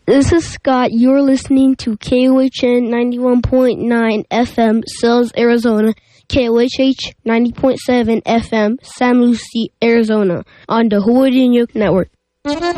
This is Scott. You're listening to KOHN 91.9 FM, Sells, Arizona. KOHH 90.7 FM, San Lucie, Arizona, on the Houadian Network.